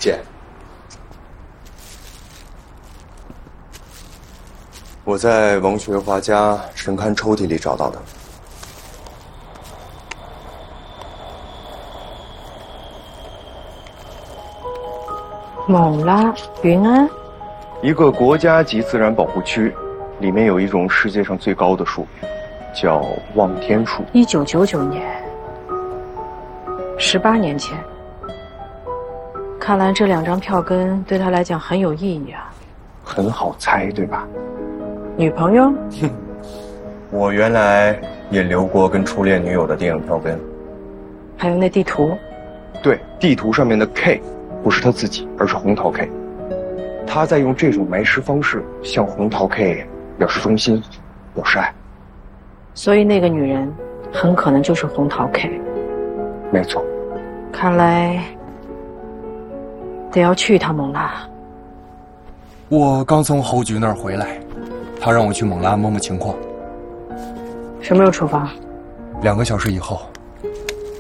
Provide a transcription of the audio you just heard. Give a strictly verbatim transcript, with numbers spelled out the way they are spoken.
姐，我在王学华家神龛抽屉里找到的。 勐拉云安， 一个国家级自然保护区，里面有一种世界上最高的树，叫望天树。 一九九九年，十八年前。看来这两张票根对他来讲很有意义啊。 很好猜，对吧？ 女朋友？ 哼，我原来也留过跟初恋女友的电影票根。 还有那地图？ 对，地图上面的 K 不是他自己，而是红桃 K。他在用这种埋尸方式向红桃 K 表示忠心，表示爱。 所以那个女人很可能就是红桃 K。 没错。 看来得要去一趟勐拉。 我刚从侯局那儿回来，他让我去勐拉摸摸情况。 什么时候出发？ 两个小时以后。